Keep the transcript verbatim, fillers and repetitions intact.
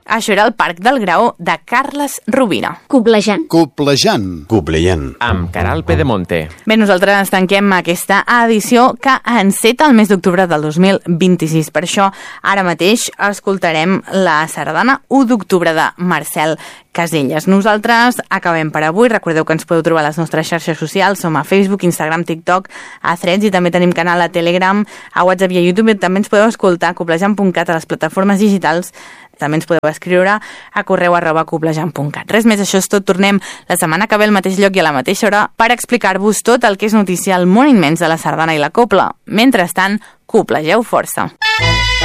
Això era el Parc del Graó de Carles Rovira. Coblejant. Coblejant. Coblejant. Amb Caral Pedemonte. Bé, nosaltres tanquem aquesta edició que enceta el mes d'octubre del dos mil vint-i-sis. Per això, ara mateix escoltarem la sardana u d'octubre de Marcel Caselles. Nosaltres acabem per avui. Recordeu que ens podeu trobar a les nostres xarxes socials. Som a Facebook, Instagram, TikTok, a Threads i també tenim canal a Telegram, a WhatsApp i a YouTube. També ens podeu escoltar a coblejant punt cat a les plataformes digitals. També ens podeu escriure a correu arroba coblejant punt cat. Res més, això és tot. Tornem la setmana que ve al mateix lloc i a la mateixa hora per explicar-vos tot el que és notícia al món immens de la sardana i la copla. Mentrestant, coplegeu força.